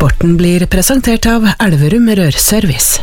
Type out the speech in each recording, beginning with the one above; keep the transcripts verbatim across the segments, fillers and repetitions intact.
Sporten blir presentert av Elverum Rørservice.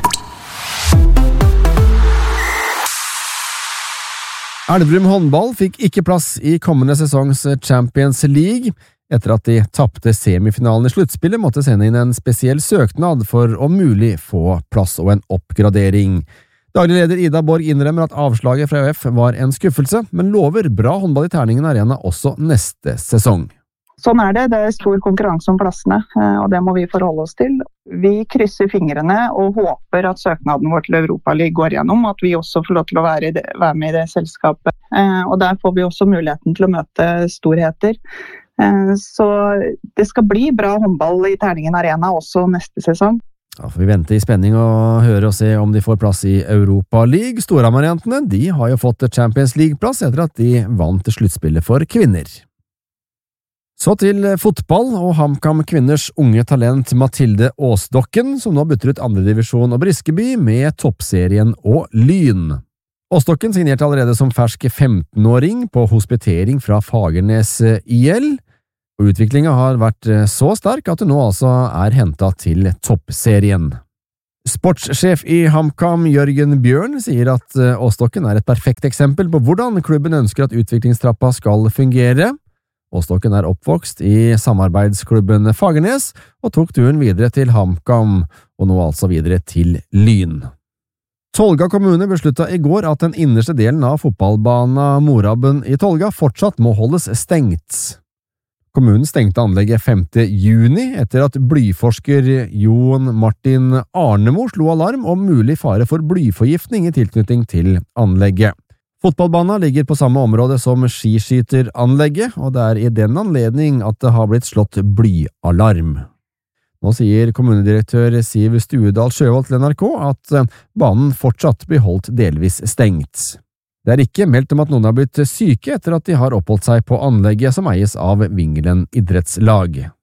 Elverum håndball fikk ikke plass i kommende sesongs Champions League. Etter at de tappte semifinalen i sluttspillet, måtte sende inn en spesiell søknad for om mulig få plass og en oppgradering. Daglig leder Ida Borg innrømmer at avslaget fra ØF var en skuffelse, men lover bra håndball i Terningen Arena også neste sesong. Sånn er det. Det er stor konkurranse om plassene, og det må vi forholde oss til. Vi krysser fingrene og håper at søknaden vår til Europa League går gjennom, at vi også får lov til å være, det, være med i det selskapet. Og der får vi også muligheten til å møte storheter. Så det skal bli bra håndball i Terningen Arena også neste sesong. Da får vi vente i spenning og høre og se om de får plass i Europa League. Storhamar-jentene, de har jo fått Champions League-plass etter at de vant sluttspillet for kvinner. Så til fotball, og HamKam kvinners unge talent Mathilde Åsdokken, som nå bytter ut andre divisjon og Briskeby med toppserien og Lyn. Åsdokken signerte allerede som fersk femtenåring på hospitering fra Fagernes I L, og utviklingen har vært så sterk at det nå altså er hentet til toppserien. Sportssjef i HamKam Jørgen Bjørn sier at Åsdokken er et perfekt eksempel på hvordan klubben ønsker at utviklingstrappa skal fungere. Åsdokken er oppvokst i samarbeidsklubben Fagernes og tok turen videre til HamKam, og nå altså videre til Lyn. Tolga kommune besluttet i går at den innerste delen av fotballbana Morabben i Tolga fortsatt må holdes stengt. Kommunen stengte anlegget femte juni etter at blyforsker Jon Martin Arnemo slo alarm om mulig fare for blyforgiftning i tilknytning til anlegget. Fotballbana ligger på samme område som skiskyteranlegget, og det er i den anledning at det har blitt slått blyalarm. Nå sier kommunedirektør Siv Stuedal Sjøvold til N R K at banen fortsatt blir holdt delvis stengt. Det er ikke meldt om at noen har blitt syke etter at de har oppholdt seg på anlegget som eies av Vingelen idrettslag.